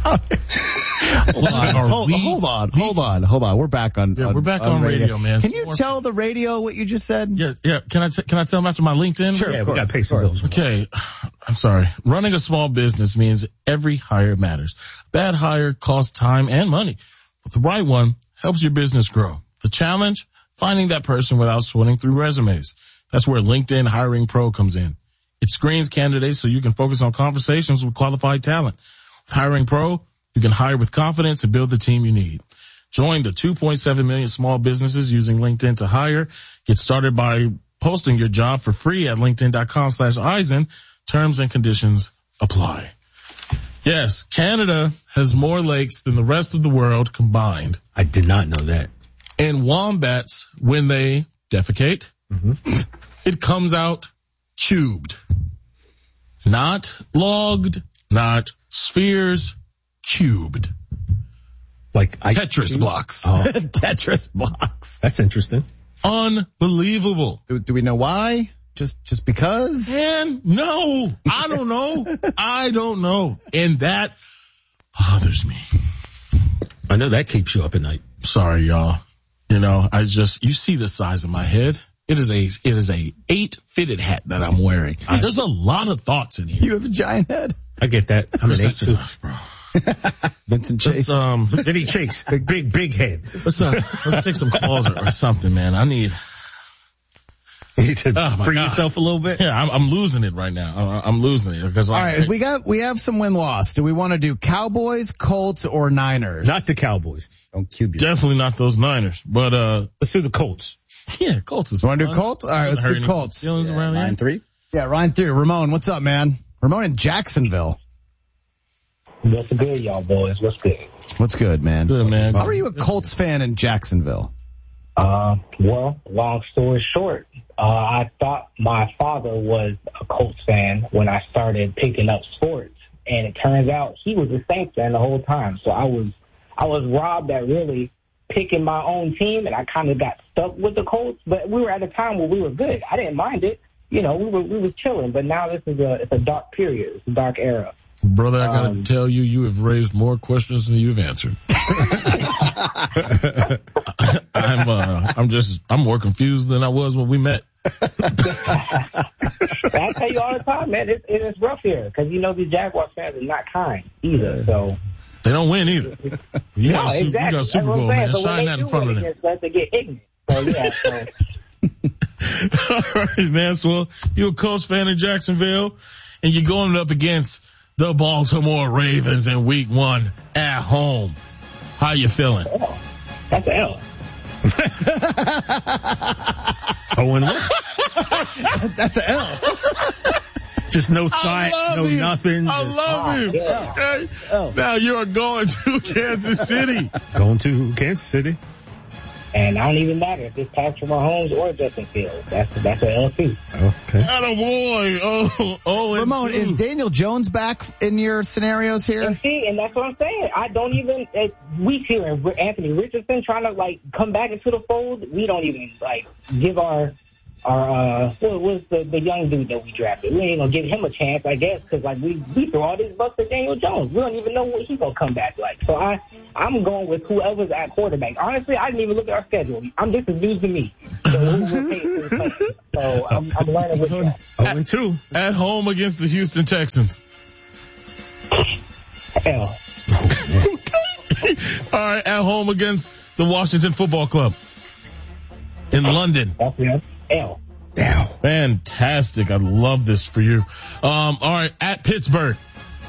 Hold on. We're back on. Yeah, we're back on radio, man. Can you tell the radio what you just said? Yeah. Can I tell them after my LinkedIn? Sure. Yeah, we got to pay some bills. Okay. I'm sorry. Running a small business means every hire matters. Bad hire costs time and money, but the right one helps your business grow. The challenge? Finding that person without sorting through resumes. That's where LinkedIn Hiring Pro comes in. It screens candidates so you can focus on conversations with qualified talent. With Hiring Pro, you can hire with confidence and build the team you need. Join the 2.7 million small businesses using LinkedIn to hire. Get started by posting your job for free at linkedin.com/Eisen. Terms and conditions apply. Yes, Canada has more lakes than the rest of the world combined. I did not know that. And wombats, when they defecate, it comes out cubed. Not logged, not spheres, cubed. Like Tetris blocks. Oh, Tetris blocks. that's interesting. Unbelievable. Do we know why? Just because? Man, no. I don't know. And that bothers me. I know that keeps you up at night. Sorry, y'all. You know, you see the size of my head. It is a 8 fitted hat that I'm wearing. There's a lot of thoughts in here. You have a giant head. I get that. I'm an 8 That's too. enough, bro. Vincent Chase. Eddie Chase. Big head. Let's take some calls or something, man. I need. You need to Oh, my free God. yourself a little bit. Yeah, I'm losing it right now. I'm losing it because All right, we have some win-loss. Do we want to do Cowboys, Colts, or Niners? Not the Cowboys. Don't cube you. definitely not those Niners, but Let's do the Colts. yeah, Colts is. You want to do fun. Colts? All right, let's Doesn't hurt do any Colts. feelings around here. 9-3. Yeah, Ryan 3. Ramon, what's up, man? Ramon in Jacksonville. What's good, y'all boys? What's good? What's good, man? Good, man. How are you a Colts fan in Jacksonville? Well, long story short, I thought my father was a Colts fan when I started picking up sports, and it turns out he was a Saints fan the whole time. So I was robbed at really picking my own team, and I kind of got stuck with the Colts. But we were at a time where we were good. I didn't mind it. You know, we was chilling. But now it's a dark period. It's a dark era. Brother, I gotta tell you, you have raised more questions than you've answered. I'm more confused than I was when we met. I tell you all the time, man, it is rough here because you know these Jaguars fans are not kind either. So They don't win either. You got a exactly. Super Bowl, man. Shine that in front of them. They get ignorant. So yeah. So. All right, man. So you're a Colts fan in Jacksonville, and you're going up against the Baltimore Ravens in Week 1 at home. How you feeling? That's an L. Oh, and That's an L. just no thought, no him. nothing. I Just love him. yeah. Okay. Oh. Now you're going to Kansas City. going to Kansas City. And I don't even matter if it's Patrick Mahomes or Justin Fields. That's an L too. Okay. Attaboy. Oh, Ramon, is Daniel Jones back in your scenarios here? And see, and that's what I'm saying. I don't even, we hearing Anthony Richardson trying to like come back into the fold. We don't even like give our what was the young dude that we drafted? We ain't gonna give him a chance, I guess, because like we threw all these bucks at Daniel Jones. We don't even know what he's gonna come back like. So I'm going with whoever's at quarterback. Honestly, I didn't even look at our schedule. This is news to me. So we'll take it for the So I'm learning with that. 0-2. at home against the Houston Texans? L. All right, at home against the Washington Football Club in London. That's it. L. Down. Fantastic. I love this for you. All right, at Pittsburgh.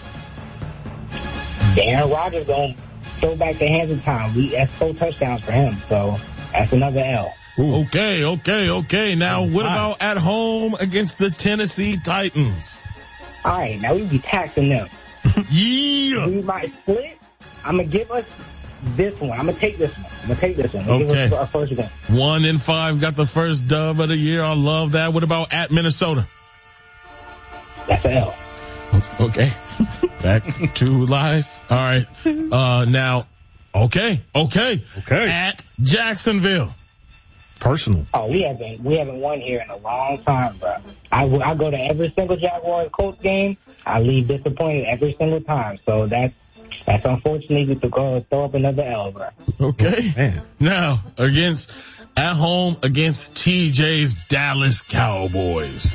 Aaron Rodgers gonna throw back the hands of time. That's 4 touchdowns for him. So that's another L. Okay. Now, what about at home against the Tennessee Titans? All right, now we be taxing them. Yeah. We might split. I'm gonna give us this one. I'm gonna take this one. Okay. Give us our first one. 1-5 got the first dub of the year. I love that. What about at Minnesota? That's an L. Okay. Back to life. All right. Now, okay. At Jacksonville. Personal. Oh, we haven't won here in a long time, bro. I go to every single Jaguars Colts game. I leave disappointed every single time. So that's That's unfortunately to go throw up another L, bro. Okay. Man. Now, at home against TJ's Dallas Cowboys.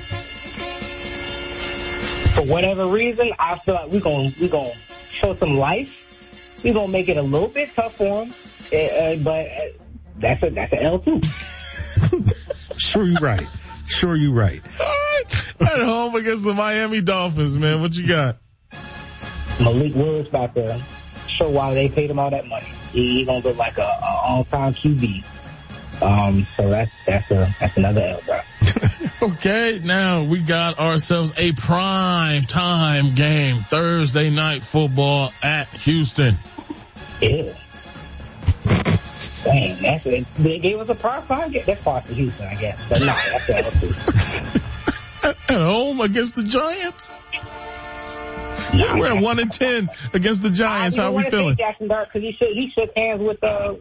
For whatever reason, I feel like we're gonna show some life. We're gonna make it a little bit tough for them, but that's an L too. Sure you right. All right. At home against the Miami Dolphins, man. What you got? Malik Willis about to show why they paid him all that money. He gonna look like a all-time QB. So that's another L, bro. Okay, now we got ourselves a prime time game, Thursday night football at Houston. Ew. Dang, that's it. They gave us a prime time game. That's far for Houston, I guess. But no, that's the L too. At home against the Giants. We're at 1-10 against the Giants. How are we feeling? Jackson Dart, because he shook hands with the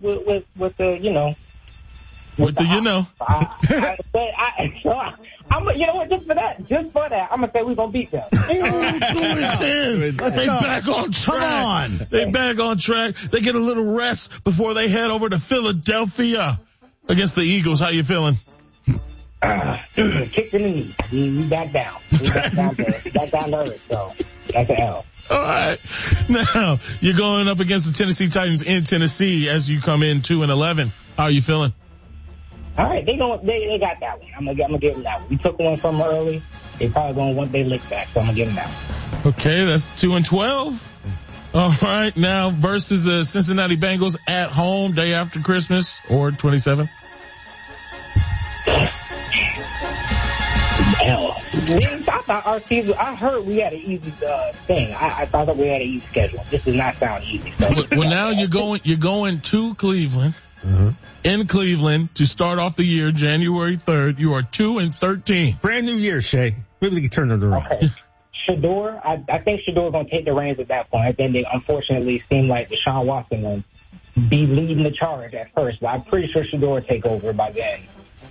But you know what? Just for that, I'm gonna say we're gonna beat them. 2-10. They back on track. Come on. They back on track. They get a little rest before they head over to Philadelphia against the Eagles. How you feeling? Kicked in the knee. We back down. We back down to earth. So that's an L. All right. Now you're going up against the Tennessee Titans in Tennessee as you come in 2-11. How are you feeling? All right, they got that one. I'm gonna give them that one. We took one from them early. They probably gonna want their lick back, so I'm gonna give them that one. Okay, that's 2-12. All right, now versus the Cincinnati Bengals at home day after Christmas or 27. Hell, I thought our season. I heard we had an easy thing. I thought we had an easy schedule. This does not sound easy. So. Well, now you're going to Cleveland. In Cleveland to start off the year, January 3rd. You are 2-13. Brand new year, Shay. Maybe we can turn it around. Okay. Shador, I think Shador's going to take the reins at that point. Then they unfortunately seem like Deshaun Watson will be leading the charge at first, but I'm pretty sure Shador will take over by then.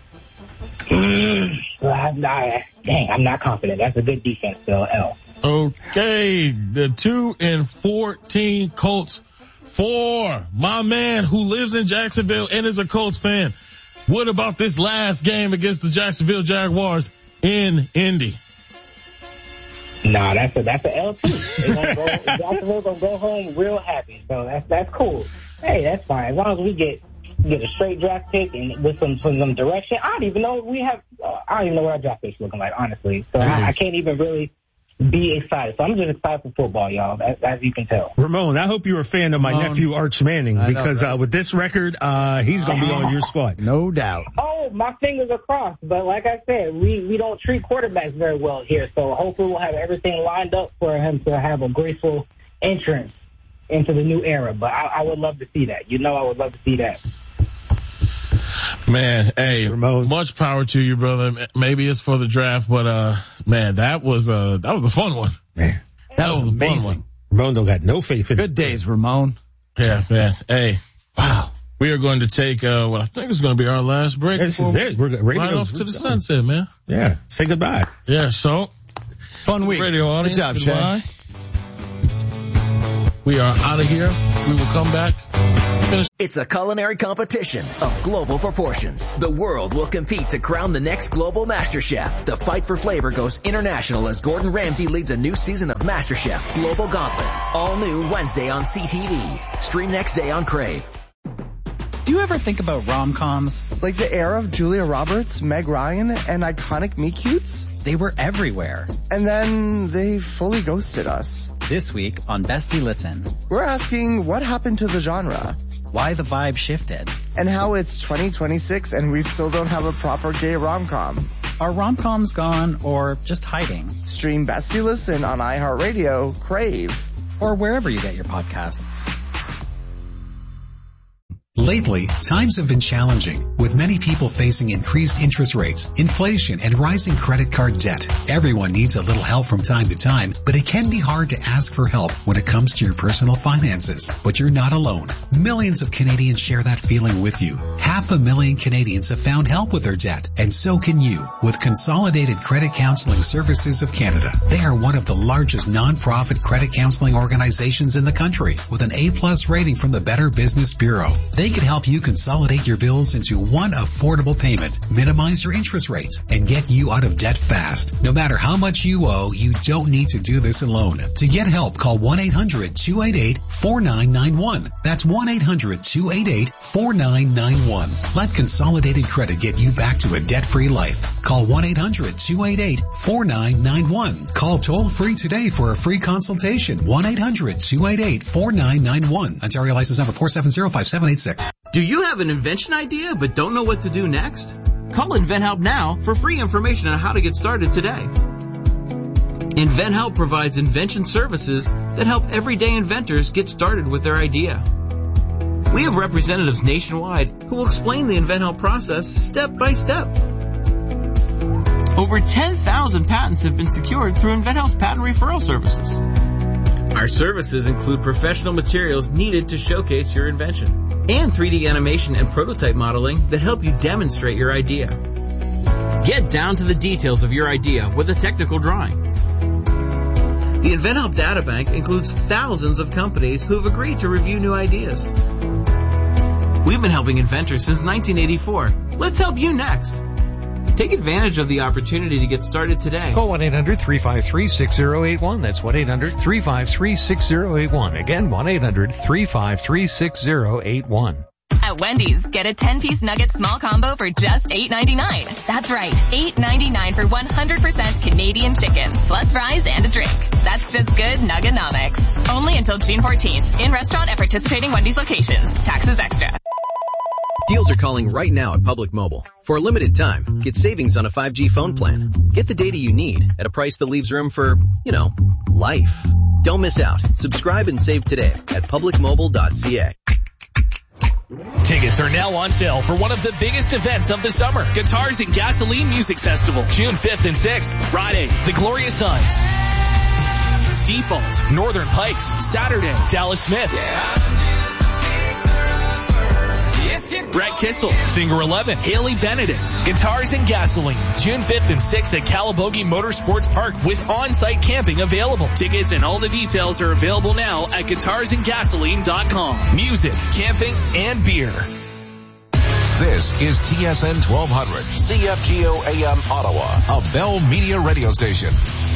Dang, I'm not confident. That's a good defense still, L. Okay, the 2-14 Colts. For my man who lives in Jacksonville and is a Colts fan, what about this last game against the Jacksonville Jaguars in Indy? Nah, that's an L too. Jacksonville's gonna go home real happy, so that's cool. Hey, that's fine as long as we get a straight draft pick and with some direction. I don't even know what our draft pick's looking like, honestly. So I can't even really be excited. So I'm just excited for football, y'all, as you can tell. Ramon, I hope you're a fan of my nephew Arch Manning because with this record, he's going to be on your squad. No doubt. Oh, my fingers are crossed. But like I said, we don't treat quarterbacks very well here. So hopefully we'll have everything lined up for him to have a graceful entrance into the new era. But I would love to see that. You know, I would love to see that. Man, hey, Ramon, much power to you, brother. Maybe it's for the draft, but man, that was a fun one. Man, that was amazing. Fun one. Ramon don't got no faith in Good days, Ramon. Yeah, man. Hey, wow. We are going to take what I think is going to be our last break. This is it. We're right off to the sunset, man. Yeah. Say goodbye. Yeah. So fun week. Radio audience. Good job, Shay. We are out of here. We will come back. It's a culinary competition of global proportions. The world will compete to crown the next global MasterChef. The fight for flavor goes international as Gordon Ramsay leads a new season of MasterChef Global Gauntlet. All new Wednesday on CTV. Stream next day on Crave. Do you ever think about rom-coms? Like the era of Julia Roberts, Meg Ryan, and iconic meet-cutes? They were everywhere. And then they fully ghosted us. This week on Bestie Listen, we're asking what happened to the genre? Why the vibe shifted? And how it's 2026 and we still don't have a proper gay rom-com. Are rom-coms gone or just hiding? Stream Bestie Listen on iHeartRadio, Crave, or wherever you get your podcasts. Lately, times have been challenging, with many people facing increased interest rates, inflation, and rising credit card debt. Everyone needs a little help from time to time, but it can be hard to ask for help when it comes to your personal finances. But you're not alone. Millions of Canadians share that feeling with you. 500,000 Canadians have found help with their debt, and so can you, with Consolidated Credit Counseling Services of Canada. They are one of the largest non-profit credit counseling organizations in the country, with an A+ rating from the Better Business Bureau. They can help you consolidate your bills into one affordable payment, minimize your interest rates, and get you out of debt fast. No matter how much you owe, you don't need to do this alone. To get help, call 1-800-288-4991. That's 1-800-288-4991. Let Consolidated Credit get you back to a debt-free life. Call 1-800-288-4991. Call toll-free today for a free consultation. 1-800-288-4991. Ontario license number 4705786. Do you have an invention idea but don't know what to do next? Call InventHelp now for free information on how to get started today. InventHelp provides invention services that help everyday inventors get started with their idea. We have representatives nationwide who will explain the InventHelp process step by step. Over 10,000 patents have been secured through InventHelp's patent referral services. Our services include professional materials needed to showcase your invention, and 3D animation and prototype modeling that help you demonstrate your idea. Get down to the details of your idea with a technical drawing. The InventHelp Databank includes thousands of companies who have agreed to review new ideas. We've been helping inventors since 1984. Let's help you next. Take advantage of the opportunity to get started today. Call 1-800-353-6081. That's 1-800-353-6081. Again, 1-800-353-6081. At Wendy's, get a 10-piece nugget small combo for just $8.99. That's right, $8.99 for 100% Canadian chicken, plus fries and a drink. That's just good Nuggenomics. Only until June 14th. In restaurant at participating Wendy's locations. Taxes extra. Deals are calling right now at Public Mobile. For a limited time, get savings on a 5G phone plan. Get the data you need at a price that leaves room for, life. Don't miss out. Subscribe and save today at publicmobile.ca. Tickets are now on sale for one of the biggest events of the summer, Guitars and Gasoline Music Festival, June 5th and 6th. Friday, The Glorious Sons. Default, Northern Pikes. Saturday, Dallas Smith. Brett Kissel, Finger 11, Haley Benedict, Guitars and Gasoline, June 5th and 6th at Calabogie Motorsports Park with on-site camping available. Tickets and all the details are available now at guitarsandgasoline.com. Music, camping, and beer. This is TSN 1200, CFGO AM Ottawa, a Bell Media radio station.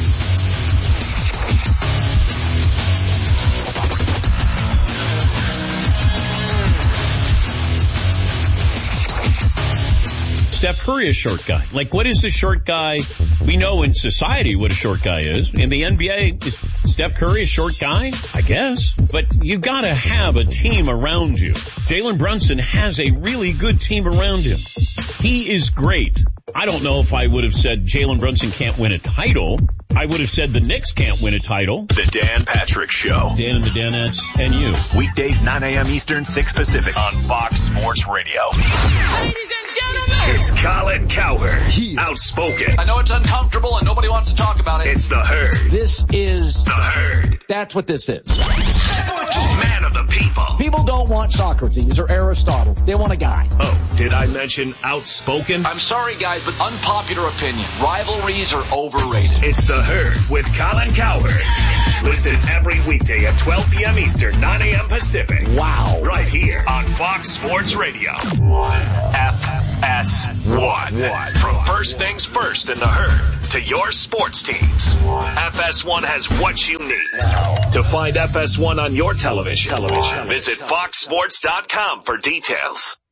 Steph Curry a short guy? Like, what is a short guy? We know in society what a short guy is. In the NBA, is Steph Curry a short guy? I guess. But you gotta have a team around you. Jalen Brunson has a really good team around him. He is great. I don't know if I would have said Jalen Brunson can't win a title. I would have said the Knicks can't win a title. The Dan Patrick Show. Dan and the Danettes and you. Weekdays 9 a.m. Eastern, 6 Pacific on Fox Sports Radio. Ladies and gentlemen, it's Colin Cowherd. Outspoken. I know it's uncomfortable and nobody wants to talk about it. It's the Herd. This is the Herd. That's what this is. Man of the people. People don't want Socrates or Aristotle. They want a guy. Oh, did I mention outspoken? I'm sorry, guys, but unpopular opinion. Rivalries are overrated. It's the Herd with Colin Cowherd. Listen every weekday at 12 p.m. Eastern, 9 a.m. Pacific. Wow. Right here on Fox Sports Radio. FS1. From first things first in the Herd to your sports teams. FS1 has what you need. To find FS1 on your television, visit foxsports.com for details.